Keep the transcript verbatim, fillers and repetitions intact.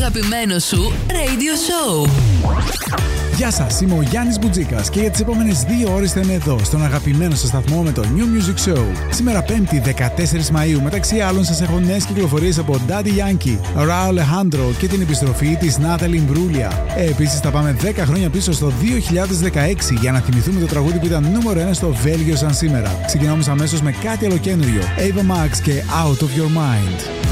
Αγαπημένο σου Radio Show. Γεια σας, είμαι ο Γιάννης Μπουτζίκας και για τις επόμενες δύο ώρες θα είμαι εδώ στον αγαπημένο σας σταθμό με το New Music Show. Σήμερα Πέμπτη δεκατέσσερις Μαΐου, μεταξύ άλλων σας έχω νέες κυκλοφορίες από Daddy Yankee, Rauw Alejandro και την επιστροφή της Natalie Imbruglia. Ε, επίσης θα πάμε δέκα χρόνια πίσω στο δύο χιλιάδες δεκαέξι για να θυμηθούμε το τραγούδι που ήταν νούμερο ένα στο Βέλγιο σαν σήμερα. Ξεκινάμε αμέσως με κάτι ολοκένουργιο, Ava Max και Out of Your Mind.